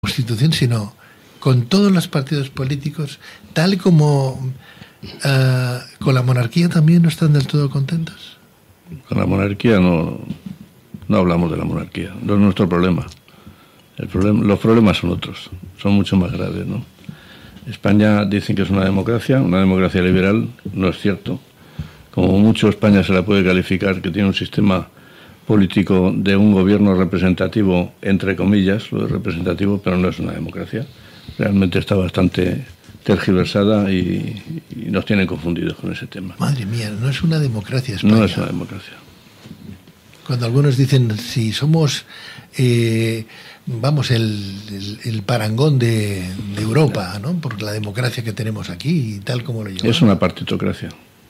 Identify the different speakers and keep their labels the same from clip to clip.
Speaker 1: Constitución, sino con todos los partidos políticos, tal como con la monarquía también no están del todo contentos.
Speaker 2: Con la monarquía no hablamos de la monarquía, no es nuestro problema. Los problemas son otros, son mucho más graves, ¿no? España dicen que es una democracia liberal, no es cierto. Como mucho España se la puede calificar que tiene un sistema político de un gobierno representativo, entre comillas, lo de representativo, pero no es una democracia. Realmente está bastante tergiversada y nos tienen confundidos con ese tema.
Speaker 1: Madre mía, no es una democracia España.
Speaker 2: No es una democracia.
Speaker 1: Cuando algunos dicen, si somos, el parangón de Europa, ¿no? Por la democracia que tenemos aquí y tal como lo llevamos.
Speaker 2: Es una partitocracia.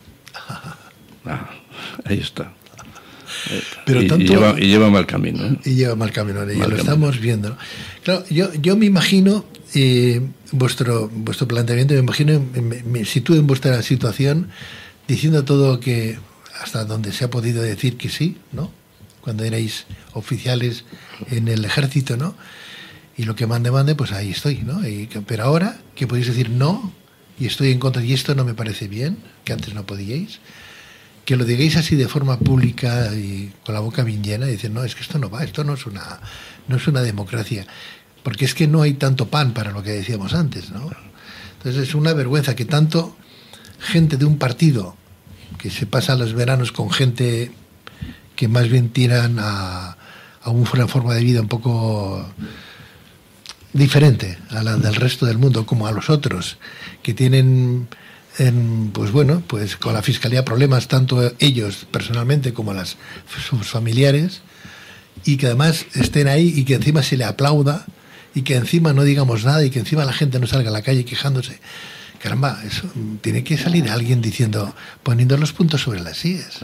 Speaker 2: Ahí está.
Speaker 1: Pero
Speaker 2: lleva mal camino, ¿eh?
Speaker 1: Y lleva mal camino, ya lo estamos viendo, ¿no? Claro, yo me imagino vuestro planteamiento, me sitúo en vuestra situación diciendo todo que hasta donde se ha podido decir que sí, ¿no? Cuando erais oficiales en el ejército, ¿no? Y lo que mande, pues ahí estoy, ¿no? Pero ahora que podéis decir no y estoy en contra y esto no me parece bien, que antes no podíais, que lo digáis así de forma pública y con la boca bien llena y decir, no, es que esto no va, esto no es una democracia, porque es que no hay tanto pan para lo que decíamos antes, ¿no? Entonces es una vergüenza que tanto gente de un partido que se pasa los veranos con gente que más bien tiran a una forma de vida un poco diferente a la del resto del mundo, como a los otros, que tienen pues con la fiscalía problemas tanto ellos personalmente como sus familiares, y que además estén ahí y que encima se le aplauda y que encima no digamos nada y que encima la gente no salga a la calle quejándose. Caramba, eso tiene que salir alguien poniendo los puntos sobre las sillas.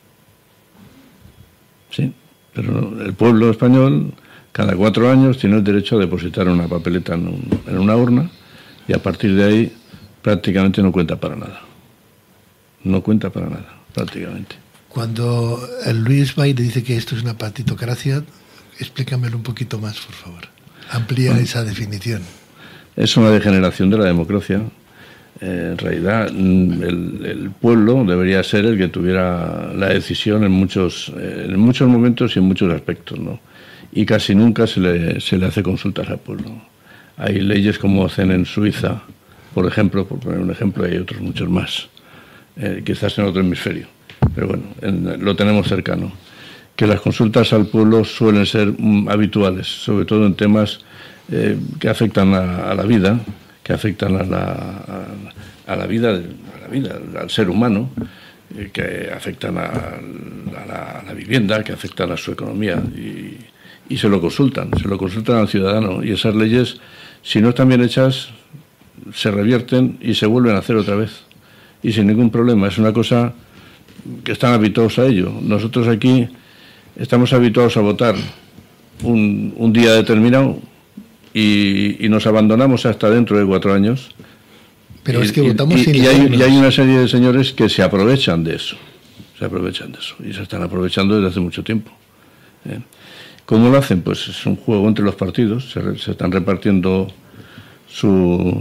Speaker 2: Sí, pero el pueblo español cada 4 años tiene el derecho a depositar una papeleta en una urna, y a partir de ahí prácticamente no cuenta para nada. No cuenta para nada, prácticamente.
Speaker 1: Cuando el Luis Baile dice que esto es una partitocracia, explícamelo un poquito más, por favor. Amplía esa definición.
Speaker 2: Es una degeneración de la democracia. En realidad, el pueblo debería ser el que tuviera la decisión en muchos momentos y en muchos aspectos, ¿no? Y casi nunca se le hace consultas al pueblo. Hay leyes como hacen en Suiza, por ejemplo, por poner un ejemplo, y hay otros muchos más, quizás en otro hemisferio, pero bueno, lo tenemos cercano, que las consultas al pueblo suelen ser habituales, sobre todo en temas que afectan a la vida, que afectan a la vida, al ser humano, que afectan a la vivienda, que afectan a su economía, y se lo consultan al ciudadano, y esas leyes, si no están bien hechas, se revierten y se vuelven a hacer otra vez, y sin ningún problema. Es una cosa que están habituados a ello. Nosotros aquí estamos habituados a votar un día determinado y nos abandonamos hasta dentro de 4 años.
Speaker 1: Pero es que votamos sin
Speaker 2: y hay una serie de señores que se aprovechan de eso, y se están aprovechando desde hace mucho tiempo. ¿Cómo lo hacen? Pues es un juego entre los partidos, se están repartiendo su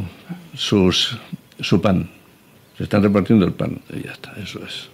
Speaker 2: pan, se están repartiendo el pan, y ya está, eso es.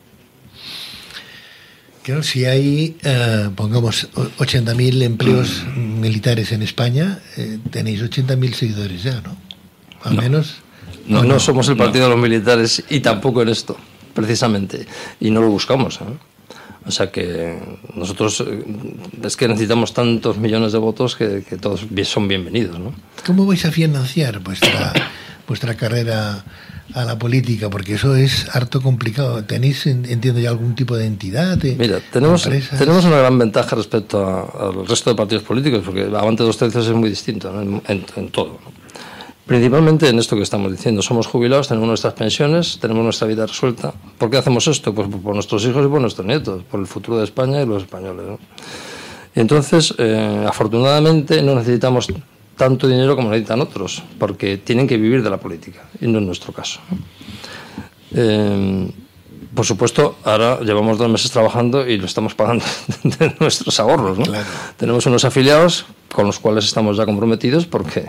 Speaker 1: Claro, si hay, pongamos, 80.000 empleos militares en España, tenéis 80.000 seguidores ya, ¿no? Al menos.
Speaker 3: No somos el partido de los militares, y tampoco en esto, precisamente, y no lo buscamos, ¿eh? O sea que nosotros es que necesitamos tantos millones de votos que todos son bienvenidos, ¿no?
Speaker 1: ¿Cómo vais a financiar vuestra carrera a la política? Porque eso es harto complicado. ¿Tenéis, entiendo ya, algún tipo de entidad?
Speaker 3: Mira, tenemos una gran ventaja respecto al resto de partidos políticos, porque Avante 2 Tercios es muy distinto, ¿no? en todo, ¿no? Principalmente en esto que estamos diciendo. Somos jubilados, tenemos nuestras pensiones, tenemos nuestra vida resuelta. ¿Por qué hacemos esto? Pues por nuestros hijos y por nuestros nietos, por el futuro de España y los españoles, ¿no? Y entonces, afortunadamente, no necesitamos tanto dinero como necesitan otros, porque tienen que vivir de la política, y no es nuestro caso. por supuesto, ahora llevamos 2 meses trabajando y lo estamos pagando de nuestros ahorros, ¿no?
Speaker 1: Claro.
Speaker 3: Tenemos unos afiliados con los cuales estamos ya comprometidos porque